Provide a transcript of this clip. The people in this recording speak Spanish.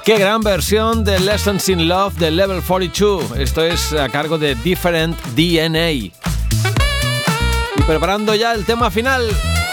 Qué gran versión de Lessons in Love de Level 42. Esto es a cargo de Different DNA. Y preparando ya el tema final.